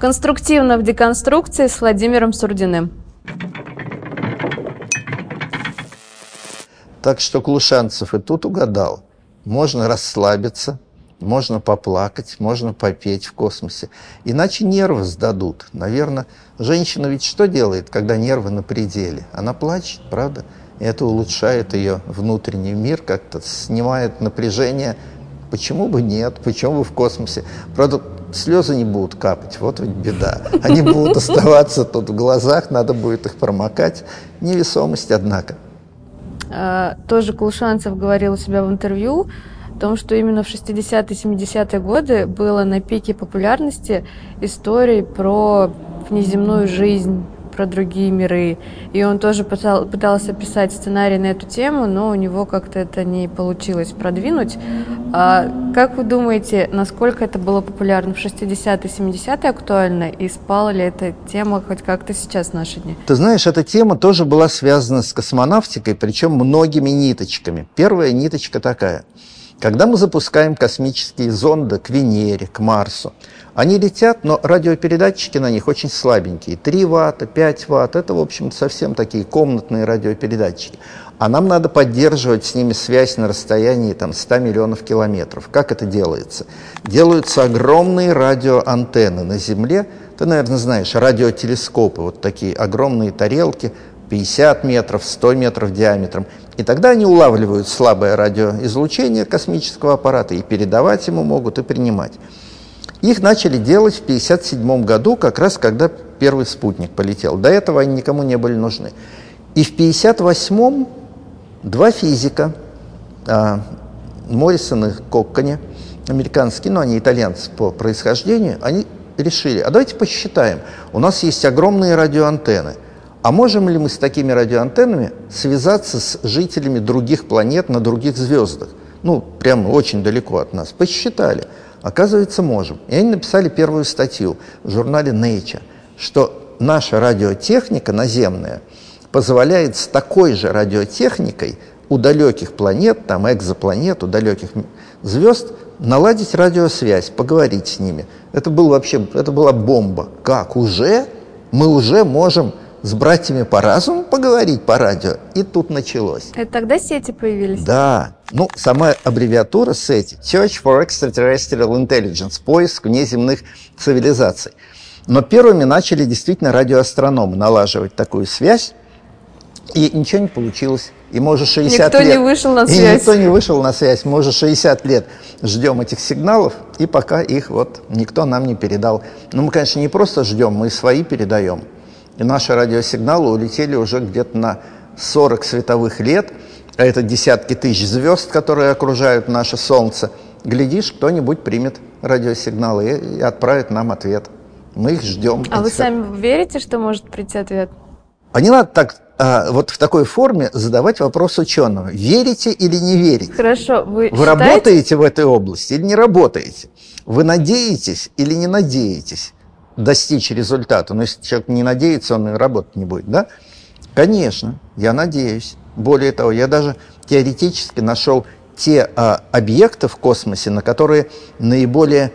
Конструктивно в деконструкции с Владимиром Сурдиным. Так что Клушанцев и тут угадал. Можно расслабиться, можно поплакать, можно попеть в космосе. Иначе нервы сдадут. Наверное, женщина ведь что делает, когда нервы на пределе? Она плачет, правда? И это улучшает ее внутренний мир, как-то снимает напряжение. Почему бы нет? Почему бы в космосе? Правда, слезы не будут капать, вот ведь беда. Они будут оставаться тут в глазах, надо будет их промокать. Невесомость, однако. Тоже Клушанцев говорил у себя в интервью о том, что именно в 60-е, 70-е годы было на пике популярности историй про внеземную жизнь, про другие миры. И он тоже пытался писать сценарий на эту тему, но у него как-то это не получилось продвинуть. Как вы думаете, насколько это было популярно в 60-е, 70-е актуально, и спала ли эта тема хоть как-то сейчас в наши дни? Ты знаешь, эта тема тоже была связана с космонавтикой, причем многими ниточками. Первая ниточка такая. Когда мы запускаем космические зонды к Венере, к Марсу, они летят, но радиопередатчики на них очень слабенькие. 3 ватта, 5 ватт – это, в общем-то, совсем такие комнатные радиопередатчики. А нам надо поддерживать с ними связь на расстоянии там, 100 миллионов километров. Как это делается? Делаются огромные радиоантенны на Земле. Ты, наверное, знаешь, радиотелескопы, вот такие огромные тарелки, 50 метров, 100 метров диаметром. И тогда они улавливают слабое радиоизлучение космического аппарата и передавать ему могут, и принимать. Их начали делать в 1957 году, как раз когда первый спутник полетел. До этого они никому не были нужны. И в 1958 два физика, Моррисон и Коккани, американские, но они итальянцы по происхождению, они решили, а давайте посчитаем, у нас есть огромные радиоантенны, а можем ли мы с такими радиоантеннами связаться с жителями других планет на других звездах? Ну, прямо очень далеко от нас. Посчитали. Оказывается, можем. И они написали первую статью в журнале Nature, что наша радиотехника наземная позволяет с такой же радиотехникой у далеких планет, там экзопланет, у далеких звезд наладить радиосвязь, поговорить с ними. Это была бомба. Как? Уже? Мы уже можем с братьями по разуму поговорить по радио? И тут началось. Это тогда сети появились? Да. Ну, сама аббревиатура SETI – Search for Extraterrestrial Intelligence – поиск внеземных цивилизаций. Но первыми начали действительно радиоастрономы налаживать такую связь, и ничего не получилось. И мы уже 60 никто лет... не вышел на связь. И никто не вышел на связь. Мы уже 60 лет ждем этих сигналов, и пока их вот никто нам не передал. Но мы, конечно, не просто ждем, мы свои передаем. И наши радиосигналы улетели уже где-то на 40 световых лет, а это десятки тысяч звезд, которые окружают наше Солнце. Глядишь, кто-нибудь примет радиосигналы и отправит нам ответ. Мы их ждем. А вы сами верите, что может прийти ответ? А не надо так, вот в такой форме задавать вопрос ученого. Верите или не верите? Хорошо, вы считаете... работаете в этой области или не работаете? Вы надеетесь или не надеетесь достичь результата? Но если человек не надеется, он и работать не будет, да? Конечно, я надеюсь. Более того, я даже теоретически нашел те объекты в космосе, на которые наиболее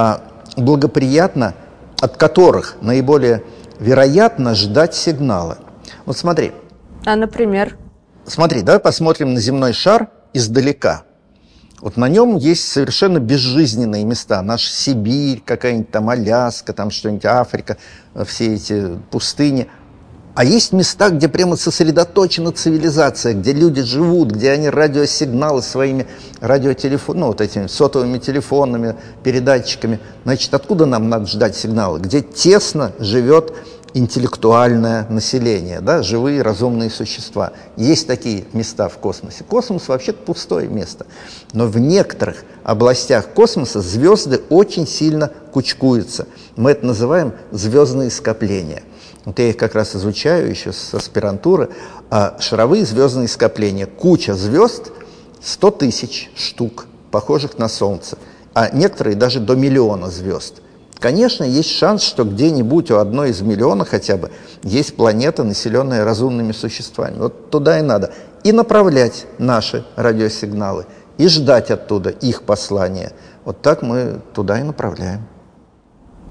благоприятно, от которых наиболее вероятно ждать сигнала. Вот смотри. А, например? Смотри, давай посмотрим на земной шар издалека. Вот на нем есть совершенно безжизненные места. Наша Сибирь, какая-нибудь там Аляска, там что-нибудь Африка, все эти пустыни. А есть места, где прямо сосредоточена цивилизация, где люди живут, где они радиосигналы своими радиотелефонами, вот этими сотовыми телефонами, передатчиками. Значит, откуда нам надо ждать сигналы? Где тесно живет интеллектуальное население, да, живые разумные существа. Есть такие места в космосе. Космос вообще-то пустое место. Но в некоторых областях космоса звезды очень сильно кучкуются. Мы это называем звездные скопления. Вот я их как раз изучаю еще с аспирантуры. Шаровые звездные скопления. Куча звезд, 100 тысяч штук, похожих на Солнце. А некоторые даже до миллиона звезд. Конечно, есть шанс, что где-нибудь у одной из миллиона хотя бы есть планета, населенная разумными существами. Вот туда и надо. И направлять наши радиосигналы, и ждать оттуда их послания. Вот так мы туда и направляем.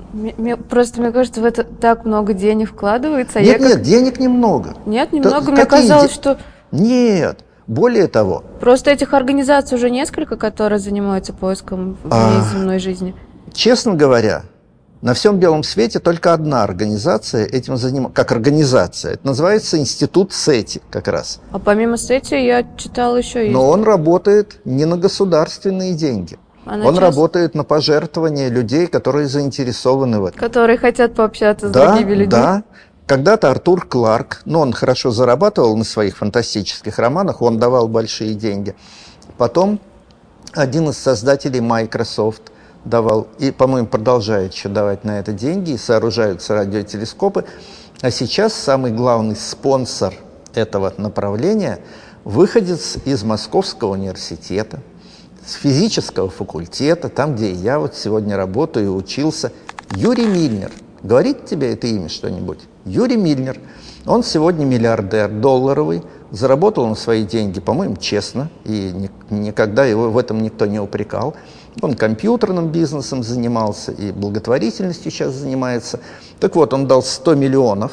Просто мне кажется, в это так много денег вкладывается. Нет, денег немного. Нет, немного. Мне казалось, что... Нет, более того. Просто этих организаций уже несколько, которые занимаются поиском внеземной жизни. Честно говоря, на всем белом свете только одна организация этим занимается, как организация. Это называется Институт SETI как раз. А помимо SETI я читала еще есть. Но он работает не на государственные деньги. Он работает на пожертвования людей, которые заинтересованы в этом. Которые хотят пообщаться с другими людьми. Да. Когда-то Артур Кларк, он хорошо зарабатывал на своих фантастических романах, он давал большие деньги. Потом один из создателей Microsoft давал, и, по-моему, продолжает еще давать на это деньги, и сооружаются радиотелескопы. А сейчас самый главный спонсор этого направления – выходец из Московского университета, с физического факультета, там, где я вот сегодня работаю и учился, Юрий Мильнер. Говорит тебе это имя что-нибудь? Юрий Мильнер. Он сегодня миллиардер долларовый, заработал на свои деньги, по-моему, честно, и никогда его в этом никто не упрекал. Он компьютерным бизнесом занимался и благотворительностью сейчас занимается. Так вот, он дал $100 миллионов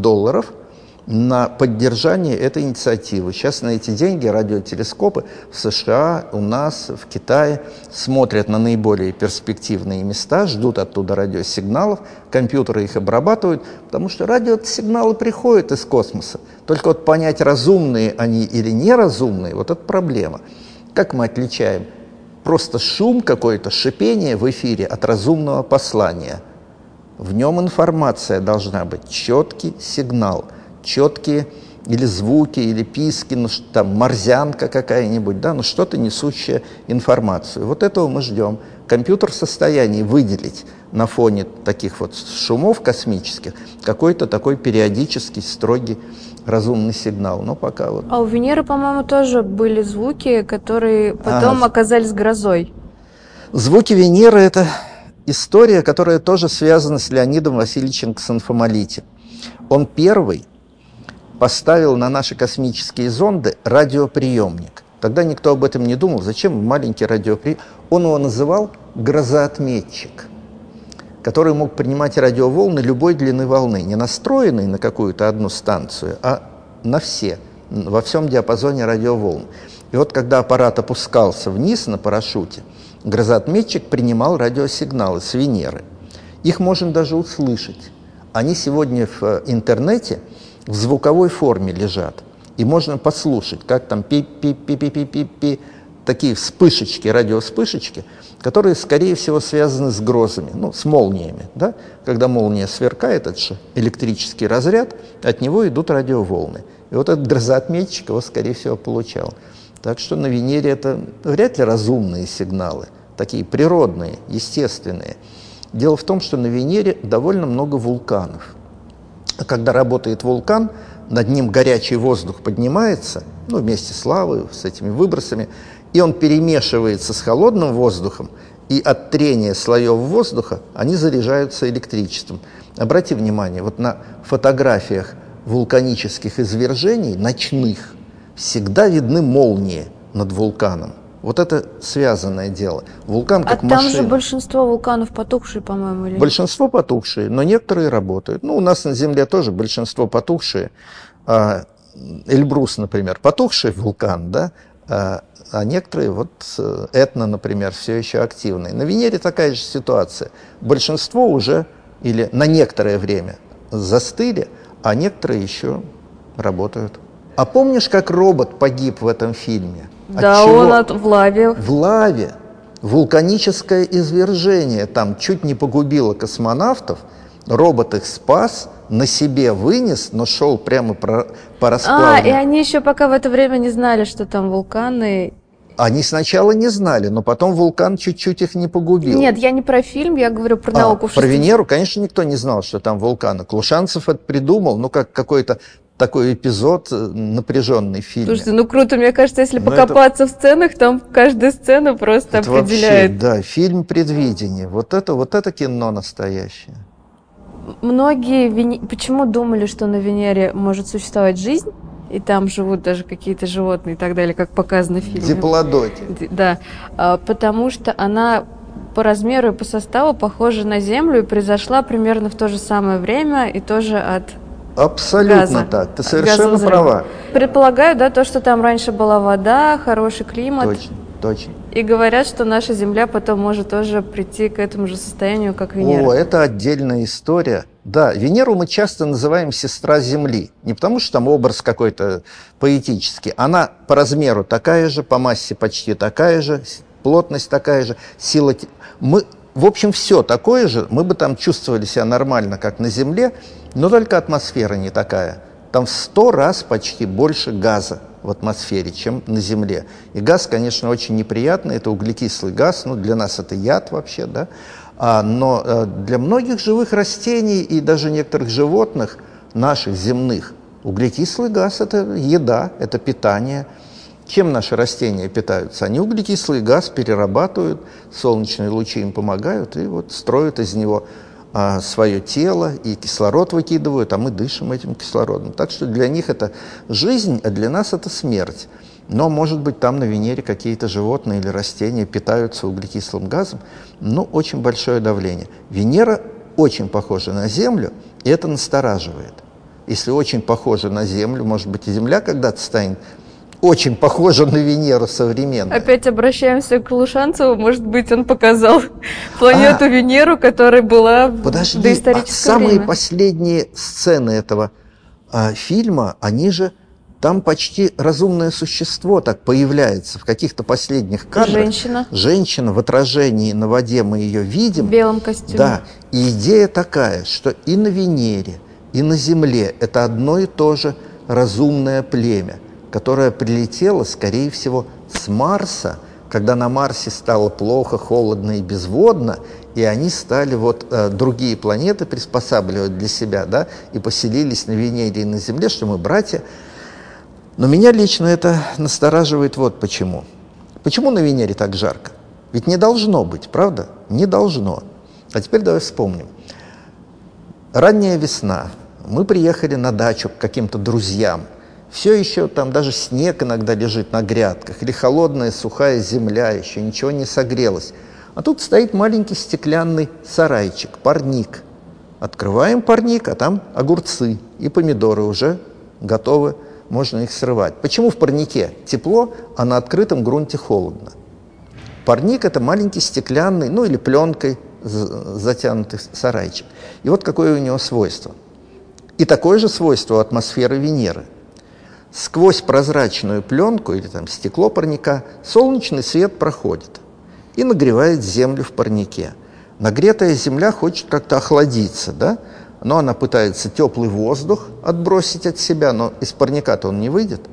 на поддержание этой инициативы. Сейчас на эти деньги радиотелескопы в США, у нас, в Китае смотрят на наиболее перспективные места, ждут оттуда радиосигналов, компьютеры их обрабатывают, потому что радиосигналы приходят из космоса. Только вот понять, разумные они или неразумные, вот это проблема. Как мы отличаем просто шум какой-то, шипение в эфире от разумного послания? В нем информация должна быть, четкий сигнал, четкие или звуки, или писки, ну, там, морзянка какая-нибудь, да, ну, что-то несущее информацию. Вот этого мы ждем. Компьютер в состоянии выделить на фоне таких вот шумов космических какой-то такой периодический, строгий, разумный сигнал. Но пока вот. А у Венеры, по-моему, тоже были звуки, которые потом оказались грозой. Звуки Венеры – это история, которая тоже связана с Леонидом Васильевичем Ксенфомолити. Он первый поставил на наши космические зонды радиоприемник. Тогда никто об этом не думал. Зачем маленький радиоприемник? Он его называл грозоотметчик, который мог принимать радиоволны любой длины волны, не настроенный на какую-то одну станцию, а на все, во всем диапазоне радиоволн. И вот когда аппарат опускался вниз на парашюте, грозоотметчик принимал радиосигналы с Венеры. Их можно даже услышать. Они сегодня в интернете в звуковой форме лежат. И можно послушать, как там пи-пи-пи-пи-пи-пи, такие вспышечки, радиовспышечки, которые, скорее всего, связаны с грозами, ну, с молниями. Да? Когда молния сверкает, это же электрический разряд, от него идут радиоволны. И вот этот грозоотметчик его, скорее всего, получал. Так что на Венере это вряд ли разумные сигналы, такие природные, естественные. Дело в том, что на Венере довольно много вулканов. А когда работает вулкан, над ним горячий воздух поднимается, ну, вместе с лавой, с этими выбросами, и он перемешивается с холодным воздухом, и от трения слоев воздуха они заряжаются электричеством. Обрати внимание, вот на фотографиях вулканических извержений, ночных, всегда видны молнии над вулканом. Вот это связанное дело. Вулкан как машина. А там же большинство вулканов потухшие, по-моему, или нет? Большинство потухшие, но некоторые работают. Ну, у нас на Земле тоже большинство потухшие. Эльбрус, например, потухший вулкан, да? А некоторые, вот Этна, например, все еще активные. На Венере такая же ситуация. Большинство уже или на некоторое время застыли, а некоторые еще работают. А помнишь, как робот погиб в этом фильме? Да, в лаве. В лаве. Вулканическое извержение там чуть не погубило космонавтов. Робот их спас, на себе вынес, но шел прямо по расплавленному. И они еще пока в это время не знали, что там вулканы. Они сначала не знали, но потом вулкан чуть-чуть их не погубил. Нет, я не про фильм, я говорю про науку. Про Венеру, конечно, никто не знал, что там вулканы. Клушанцев это придумал, ну, как какой-то такой эпизод напряженный в фильме. Слушайте, ну круто, мне кажется, если покопаться в сценах, там каждая сцена просто это определяет. Вообще, да, фильм предвидения. Вот это кино настоящее. Многие почему думали, что на Венере может существовать жизнь, и там живут даже какие-то животные и так далее, как показано в фильме. Диплодоки. Да, потому что она по размеру и по составу похожа на Землю и произошла примерно в то же самое время и тоже от Абсолютно газа, так. Ты от совершенно газового взрыва. права. Предполагаю, да, то, что там раньше была вода, хороший климат. Точно, точно. И говорят, что наша Земля потом может тоже прийти к этому же состоянию, как Венера. О, это отдельная история. Да, Венеру мы часто называем сестра Земли. Не потому, что там образ какой-то поэтический. Она по размеру такая же, по массе почти такая же, плотность такая же, сила... Мы, в общем, все такое же. Мы бы там чувствовали себя нормально, как на Земле, но только атмосфера не такая. Там в 100 раз почти больше газа в атмосфере, чем на Земле. И газ, конечно, очень неприятный, это углекислый газ, ну, для нас это яд вообще, да, но для многих живых растений и даже некоторых животных, наших земных, углекислый газ – это еда, это питание. Чем наши растения питаются? Они углекислый газ перерабатывают, солнечные лучи им помогают и вот строят из него свое тело, и кислород выкидывают, а мы дышим этим кислородом. Так что для них это жизнь, а для нас это смерть. Но, может быть, там на Венере какие-то животные или растения питаются углекислым газом, но очень большое давление. Венера очень похожа на Землю, и это настораживает. Если очень похожа на Землю, может быть, и Земля когда-то станет очень похожа на Венеру современную. Опять обращаемся к Лушанцеву. Может быть, он показал планету Венеру, которая была в доисторическое самые время. последние сцены этого фильма, они же там почти разумное существо так появляется в каких-то последних кадрах. Женщина. Женщина в отражении на воде, мы ее видим. В белом костюме. Да, и идея такая, что и на Венере, и на Земле это одно и то же разумное племя, которое прилетело, скорее всего, с Марса, когда на Марсе стало плохо, холодно и безводно, и они стали другие планеты приспосабливать для себя, да, и поселились на Венере и на Земле, что мы братья. Но меня лично это настораживает вот почему. Почему на Венере так жарко? Ведь не должно быть, правда? Не должно. А теперь давай вспомним. Ранняя весна. Мы приехали на дачу к каким-то друзьям. Все еще там даже снег иногда лежит на грядках, или холодная сухая земля, еще ничего не согрелось. А тут стоит маленький стеклянный сарайчик, парник. Открываем парник, а там огурцы и помидоры уже готовы, можно их срывать. Почему в парнике тепло, а на открытом грунте холодно? Парник – это маленький стеклянный, ну или пленкой затянутый сарайчик. И вот какое у него свойство. И такое же свойство у атмосферы Венеры. Сквозь прозрачную пленку или там стекло парника солнечный свет проходит и нагревает землю в парнике. Нагретая земля хочет как-то охладиться, да? Но она пытается теплый воздух отбросить от себя, но из парника-то он не выйдет.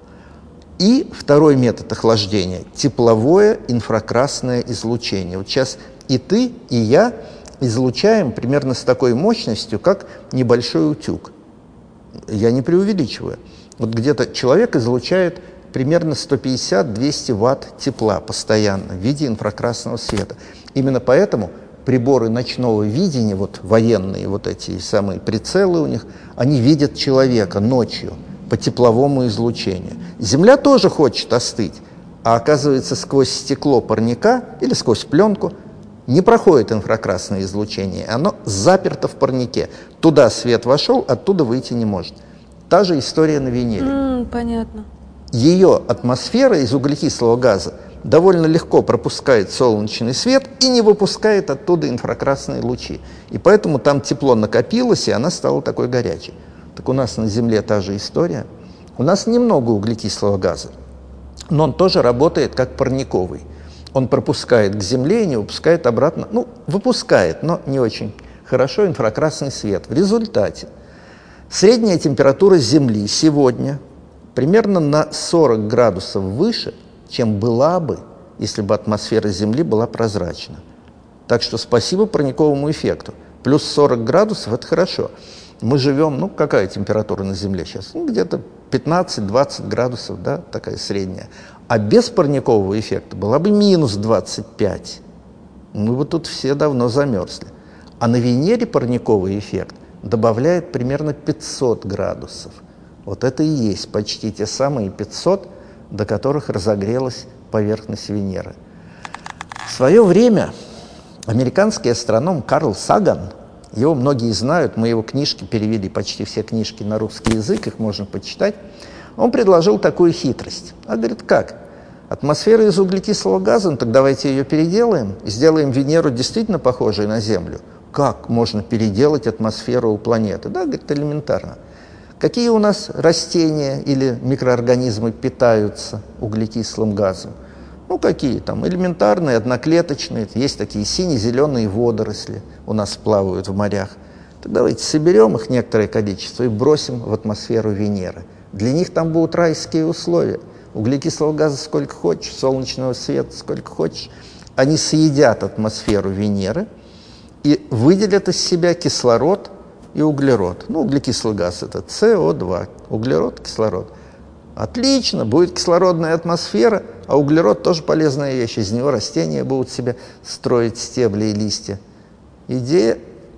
И второй метод охлаждения – тепловое инфракрасное излучение. Вот сейчас и ты, и я излучаем примерно с такой мощностью, как небольшой утюг. Я не преувеличиваю. Вот где-то человек излучает примерно 150-200 ватт тепла постоянно в виде инфракрасного света. Именно поэтому приборы ночного видения, вот военные, вот эти самые прицелы у них, они видят человека ночью по тепловому излучению. Земля тоже хочет остыть, а оказывается сквозь стекло парника или сквозь пленку не проходит инфракрасное излучение, оно заперто в парнике. Туда свет вошел, оттуда выйти не может. Та же история на Венере. Понятно. Ее атмосфера из углекислого газа довольно легко пропускает солнечный свет и не выпускает оттуда инфракрасные лучи. И поэтому там тепло накопилось, и она стала такой горячей. Так у нас на Земле та же история. У нас немного углекислого газа, но он тоже работает как парниковый. Он пропускает к Земле и не выпускает обратно, выпускает, но не очень хорошо инфракрасный свет. В результате средняя температура Земли сегодня примерно на 40 градусов выше, чем была бы, если бы атмосфера Земли была прозрачна. Так что спасибо парниковому эффекту. Плюс 40 градусов – это хорошо. Мы живем, какая температура на Земле сейчас? Где-то 15-20 градусов, да, такая средняя. А без парникового эффекта была бы минус 25. Мы бы тут все давно замерзли. А на Венере парниковый эффект добавляет примерно 500 градусов. Вот это и есть почти те самые 500, до которых разогрелась поверхность Венеры. В свое время Американский астроном Карл Саган, его многие знают, мы его книжки перевели, почти все книжки на русский язык, их можно почитать. Он предложил такую хитрость. А говорит, как? Атмосфера из углекислого газа, ну так давайте ее переделаем и сделаем Венеру действительно похожей на Землю. Как можно переделать атмосферу у планеты? Да, говорит, элементарно. Какие у нас растения или микроорганизмы питаются углекислым газом? Ну, какие там? Элементарные, одноклеточные. Есть такие сине-зеленые водоросли у нас плавают в морях. Так давайте соберем их некоторое количество и бросим в атмосферу Венеры. Для них там будут райские условия. Углекислого газа сколько хочешь, солнечного света сколько хочешь. Они съедят атмосферу Венеры и выделят из себя кислород и углерод. Ну, углекислый газ – это СО2, углерод, кислород. Отлично, будет кислородная атмосфера, а углерод тоже полезная вещь. Из него растения будут себе строить стебли и листья. Идея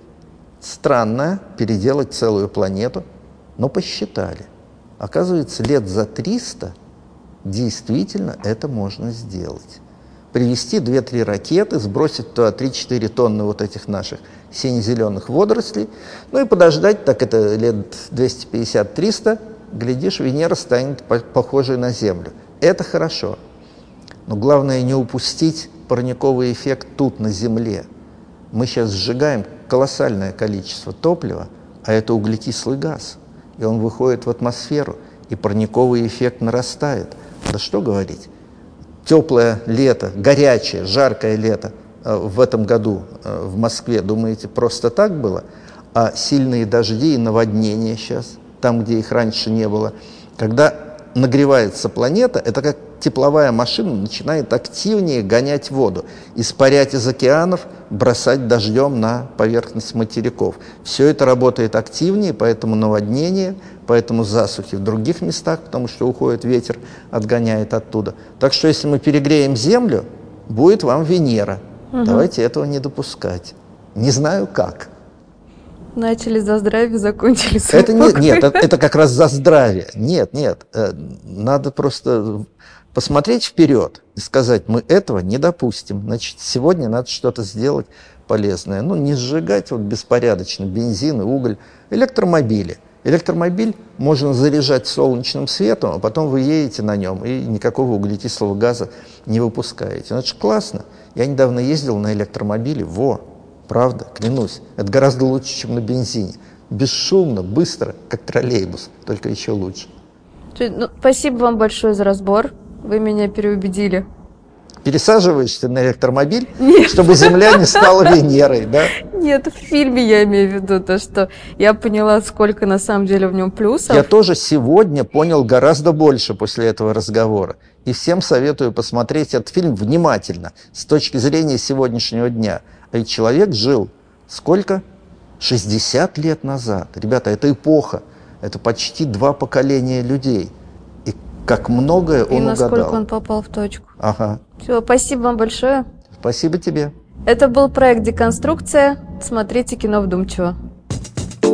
странная – переделать целую планету, но посчитали. Оказывается, лет за 300 действительно это можно сделать. Привезти 2-3 ракеты, сбросить туда 3-4 тонны вот этих наших сине-зеленых водорослей, ну и подождать, так это лет 250-300, глядишь, Венера станет похожей на Землю. Это хорошо. Но главное не упустить парниковый эффект тут, на Земле. Мы сейчас сжигаем колоссальное количество топлива, а это углекислый газ. И он выходит в атмосферу, и парниковый эффект нарастает. Да что говорить. Теплое лето, горячее, жаркое лето в этом году в Москве, думаете, просто так было? А сильные дожди и наводнения сейчас, там, где их раньше не было, когда нагревается планета, это как тепловая машина начинает активнее гонять воду, испарять из океанов, бросать дождем на поверхность материков. Все это работает активнее, поэтому наводнения, поэтому засухи в других местах, потому что уходит ветер, отгоняет оттуда. Так что если мы перегреем Землю, будет вам Венера. Давайте этого не допускать. Не знаю как. Начали за здравие, закончили с это нет, это как раз за здравие. Нет, надо просто посмотреть вперед и сказать, мы этого не допустим. Значит, сегодня надо что-то сделать полезное. Ну, не сжигать вот беспорядочно бензин и уголь. Электромобили. Электромобиль можно заряжать солнечным светом, а потом вы едете на нем и никакого углекислого газа не выпускаете. Ну, это же классно. Я недавно ездил на электромобиле. Правда, клянусь. Это гораздо лучше, чем на бензине. Бесшумно, быстро, как троллейбус, только еще лучше. Ну, спасибо вам большое за разбор. Вы меня переубедили. Пересаживаешься на электромобиль, нет, чтобы Земля не стала Венерой, да? Нет, в фильме я имею в виду то, что я поняла, сколько на самом деле в нем плюсов. Я тоже сегодня понял гораздо больше после этого разговора. И всем советую посмотреть этот фильм внимательно, с точки зрения сегодняшнего дня. А ведь человек жил сколько? 60 лет назад. Ребята, это эпоха. Это почти 2 поколения людей. И как многое он угадал. И насколько он попал в точку. Ага. Все, спасибо вам большое. Спасибо тебе. Это был проект «Деконструкция». Смотрите кино вдумчиво.